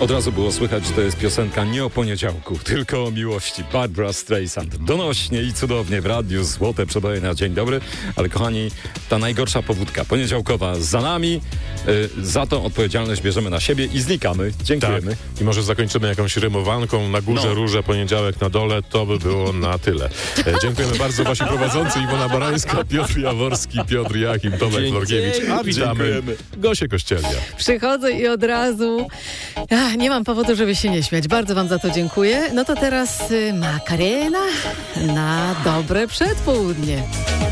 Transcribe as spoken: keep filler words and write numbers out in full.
Od razu było słychać, że to jest piosenka nie o poniedziałku, tylko o miłości. Barbra Streisand. Donośnie i cudownie w radiu, złote przeboje na dzień dobry. Ale kochani, ta najgorsza powódka poniedziałkowa za nami. Yy, za tą odpowiedzialność bierzemy na siebie i znikamy. Dziękujemy. Tak. I może zakończymy jakąś rymowanką. Na górze No. róże, poniedziałek na dole. To by było na tyle. E, dziękujemy bardzo wasi prowadzący. Iwona Barańska, Piotr Jaworski, Piotr Jakim, Tomek Dzięki. Florkiewicz. A witamy Dziękujemy. Gosię Kościelnia. Przychodzę i od razu ach, nie mam powodu, żeby się nie śmiać. Bardzo wam za to dziękuję. No to teraz y, Macarena na dobre przedpołudnie.